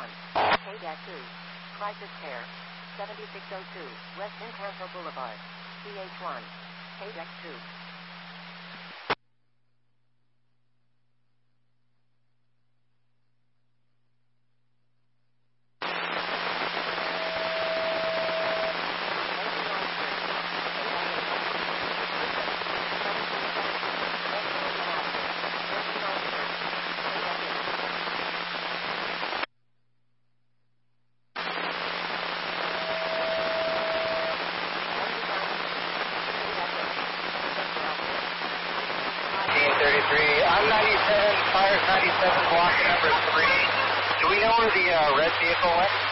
K-2. Crisis Care. 7602 West Encanto Boulevard. CH1. K-2. I'm 97, Fires 97, block number 3. Do we know where the red vehicle went?